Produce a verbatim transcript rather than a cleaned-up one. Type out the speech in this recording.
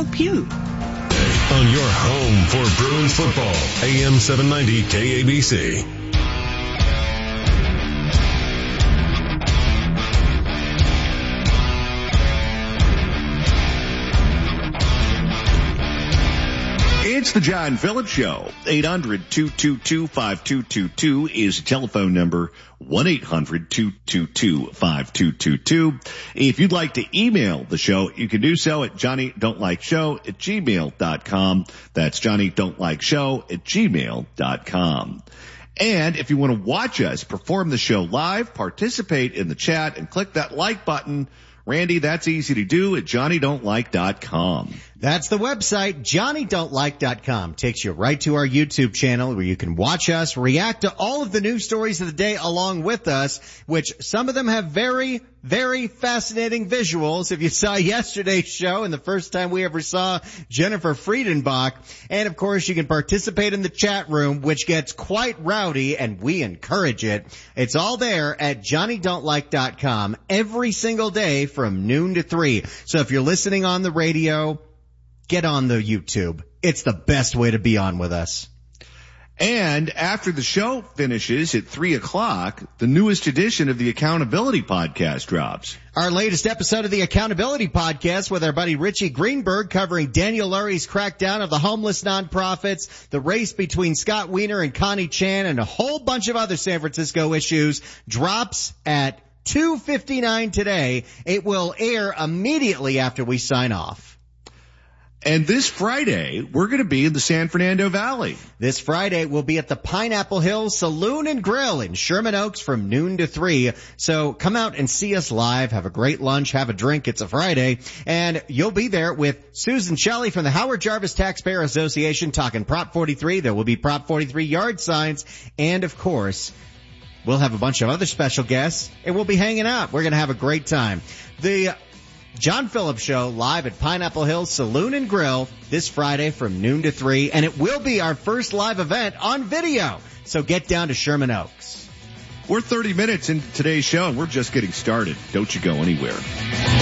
help you. On your home for Bruins football, A M seven ninety K A B C. It's the John Phillips Show. eight hundred, two two two, five two two two is the telephone number. one eight hundred, two two two, five two two two. If you'd like to email the show, you can do so at johnny don't like show at gmail dot com. That's johnny don't like show at gmail dot com. And if you want to watch us perform the show live, participate in the chat, and click that like button, Randy, that's easy to do at johnny don't like dot com. That's the website, johnny don't like dot com. Takes you right to our YouTube channel where you can watch us, react to all of the news stories of the day along with us, which some of them have very, very fascinating visuals. If you saw yesterday's show and the first time we ever saw Jennifer Friedenbach. And of course you can participate in the chat room, which gets quite rowdy, and we encourage it. It's all there at johnny don't like dot com every single day from noon to three. So if you're listening on the radio, get on the YouTube. It's the best way to be on with us. And after the show finishes at three o'clock, the newest edition of the Accountability Podcast drops. Our latest episode of the Accountability Podcast with our buddy Richie Greenberg, covering Daniel Lurie's crackdown of the homeless nonprofits, the race between Scott Wiener and Connie Chan, and a whole bunch of other San Francisco issues, drops at two fifty-nine today. It will air immediately after we sign off. And this Friday, we're going to be in the San Fernando Valley. This Friday, we'll be at the Pineapple Hill Saloon and Grill in Sherman Oaks from noon to three. So come out and see us live. Have a great lunch. Have a drink. It's a Friday. And you'll be there with Susan Shelley from the Howard Jarvis Taxpayer Association talking Prop forty-three. There will be Prop forty-three yard signs. And, of course, we'll have a bunch of other special guests. And we'll be hanging out. We're going to have a great time. The John Phillips Show live at Pineapple Hill Saloon and Grill this Friday from noon to three, and it will be our first live event on video. So get down to Sherman Oaks. We're thirty minutes into today's show, and we're just getting started. Don't you go anywhere.